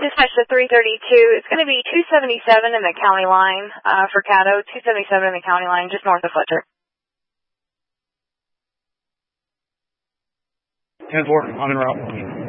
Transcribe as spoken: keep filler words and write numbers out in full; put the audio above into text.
dispatch to three thirty-two. It's going to be two seventy-seven in the county line uh, for Caddo, two seventy-seven in the county line, just north of Fletcher. ten four, I'm en route.